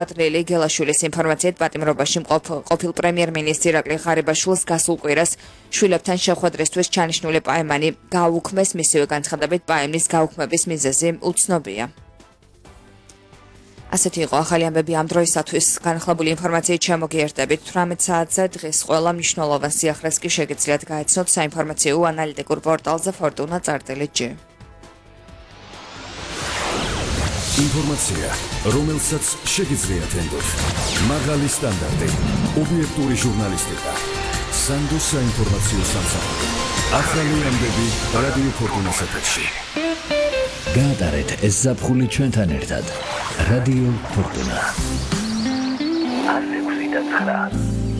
Ტრელი გელაშვილის ინფორმაციით პატიმრობაში ყოფილ პრემიერ-მინისტრი ირაკლი ღარიბაშვილს გასულ კვირას შვილებთან შეხვედრისთვის ჩანიშნული პაემანი გააუქმეს, მისივე განცხადებით პაემნის გაუქმების მიზეზი უცნობია. ასეთი იყო ახალი ამბები ამ დროისათვის. განხლებული ინფორმაციით შემოგიერთდებით 18 საათზე დღეს ყველა მნიშვნელოვან სიახლეს კი შეგიძლიათ გაეცნოთ საინფორმაციო ანალიტიკურ პორტალზე fortuna.gr. ინფორმაცია, რომელსაც შეგიძლიათ ენდოთ. მაღალი სტანდარტი, ობიექტური ჟურნალისტიკა, სანდოს საინფორმაციო სამსახური. ახალი ამბები რადიო ფორტუნას ეთერში. გაატარეთ ეს ზაფხული ჩვენთან ერთად. რადიო ფორტუნა. 106.9